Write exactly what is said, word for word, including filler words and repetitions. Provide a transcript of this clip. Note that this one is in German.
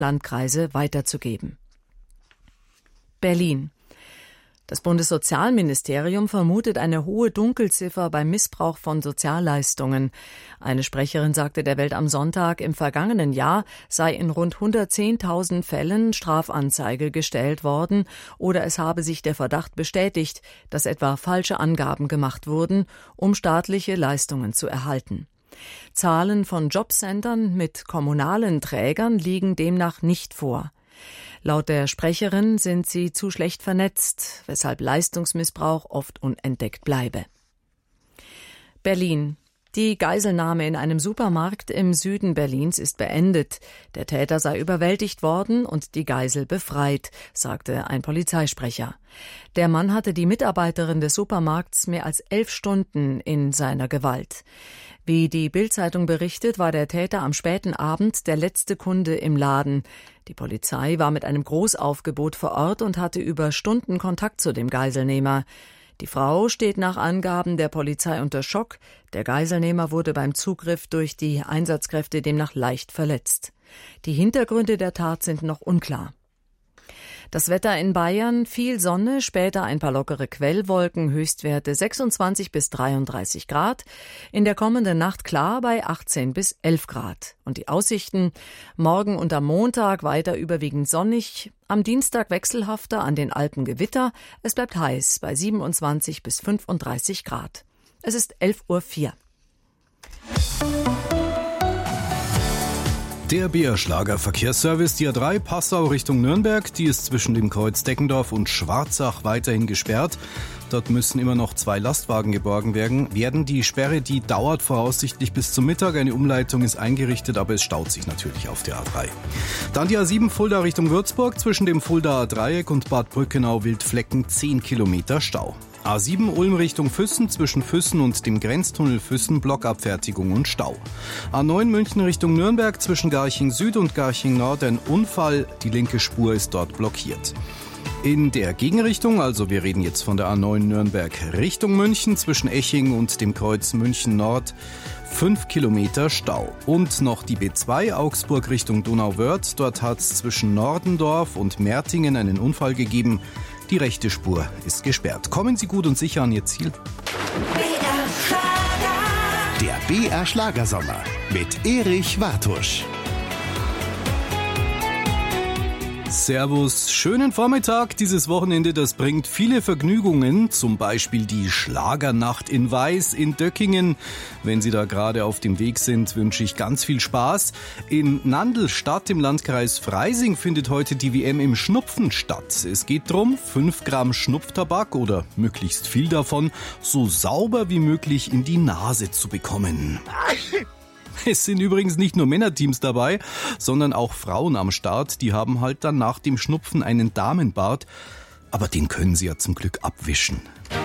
Landkreise weiterzugeben. Berlin. Das Bundessozialministerium vermutet eine hohe Dunkelziffer beim Missbrauch von Sozialleistungen. Eine Sprecherin sagte der Welt am Sonntag, im vergangenen Jahr sei in rund hundertzehntausend Fällen Strafanzeige gestellt worden oder es habe sich der Verdacht bestätigt, dass etwa falsche Angaben gemacht wurden, um staatliche Leistungen zu erhalten. Zahlen von Jobcentern mit kommunalen Trägern liegen demnach nicht vor. Laut der Sprecherin sind sie zu schlecht vernetzt, weshalb Leistungsmissbrauch oft unentdeckt bleibe. Berlin. Die Geiselnahme in einem Supermarkt im Süden Berlins ist beendet. Der Täter sei überwältigt worden und die Geisel befreit, sagte ein Polizeisprecher. Der Mann hatte die Mitarbeiterin des Supermarkts mehr als elf Stunden in seiner Gewalt. Wie die Bild-Zeitung berichtet, war der Täter am späten Abend der letzte Kunde im Laden. Die Polizei war mit einem Großaufgebot vor Ort und hatte über Stunden Kontakt zu dem Geiselnehmer. Die Frau steht nach Angaben der Polizei unter Schock. Der Geiselnehmer wurde beim Zugriff durch die Einsatzkräfte demnach leicht verletzt. Die Hintergründe der Tat sind noch unklar. Das Wetter in Bayern, viel Sonne, später ein paar lockere Quellwolken, Höchstwerte sechsundzwanzig bis dreiunddreißig Grad. In der kommenden Nacht klar bei achtzehn bis elf Grad. Und die Aussichten, morgen und am Montag weiter überwiegend sonnig, am Dienstag wechselhafter, an den Alpen Gewitter. Es bleibt heiß bei siebenundzwanzig bis fünfunddreißig Grad. Es ist elf Uhr vier. Der B R-Schlager Verkehrsservice, die A drei Passau Richtung Nürnberg, die ist zwischen dem Kreuz Deckendorf und Schwarzach weiterhin gesperrt. Dort müssen immer noch zwei Lastwagen geborgen werden. Die Sperre, die dauert voraussichtlich bis zum Mittag. Eine Umleitung ist eingerichtet, aber es staut sich natürlich auf der A drei. Dann die A sieben Fulda Richtung Würzburg, zwischen dem Fuldaer Dreieck und Bad Brückenau-Wildflecken zehn Kilometer Stau. A sieben Ulm Richtung Füssen, zwischen Füssen und dem Grenztunnel Füssen, Blockabfertigung und Stau. A neun München Richtung Nürnberg, zwischen Garching Süd und Garching Nord ein Unfall, die linke Spur ist dort blockiert. In der Gegenrichtung, also wir reden jetzt von der A neun Nürnberg Richtung München, zwischen Eching und dem Kreuz München Nord, fünf Kilometer Stau. Und noch die B zwei Augsburg Richtung Donauwörth, dort hat es zwischen Nordendorf und Mertingen einen Unfall gegeben. Die rechte Spur ist gesperrt. Kommen Sie gut und sicher an Ihr Ziel. Der B R Schlagersommer mit Erich Wartusch. Servus, schönen Vormittag. Dieses Wochenende, das bringt viele Vergnügungen, zum Beispiel die Schlagernacht in Weiß in Döckingen. Wenn Sie da gerade auf dem Weg sind, wünsche ich ganz viel Spaß. In Nandlstadt im Landkreis Freising findet heute die W M im Schnupfen statt. Es geht darum, fünf Gramm Schnupftabak oder möglichst viel davon so sauber wie möglich in die Nase zu bekommen. Es sind übrigens nicht nur Männerteams dabei, sondern auch Frauen am Start. Die haben halt dann nach dem Schnupfen einen Damenbart. Aber den können sie ja zum Glück abwischen.